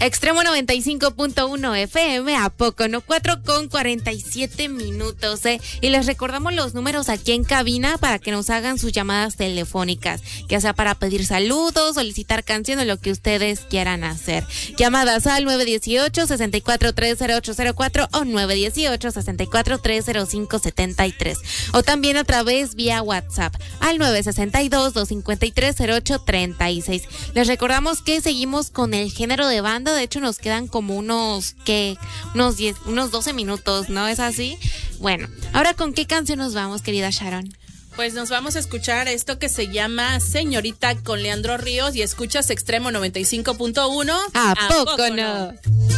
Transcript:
Extremo 95.1 FM, ¿a poco no? 4:47 Y les recordamos los números aquí en cabina para que nos hagan sus llamadas telefónicas, ya sea para pedir saludos, solicitar canciones, lo que ustedes quieran hacer. Llamadas al 918-64-30804 o 918-64-30573. O también a través vía WhatsApp al 962-253-0836. Les recordamos que seguimos con el género de banda. De hecho, nos quedan como unos 12 minutos, ¿no? ¿Es así? Bueno, ahora ¿con qué canción nos vamos, querida Sharon? Pues nos vamos a escuchar esto que se llama Señorita con Leandro Ríos y escuchas Extremo 95.1. ¿A poco no?